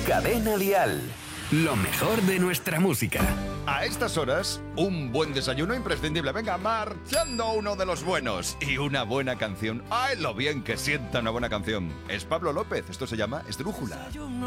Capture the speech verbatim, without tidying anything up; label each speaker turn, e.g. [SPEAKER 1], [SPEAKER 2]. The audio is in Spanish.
[SPEAKER 1] Cadena Dial. Lo mejor de nuestra música.
[SPEAKER 2] A estas horas, un buen desayuno imprescindible. Venga, marchando uno de los buenos. Y una buena canción. ¡Ay, lo bien que sienta una buena canción! Es Pablo López. Esto se llama Esdrújula.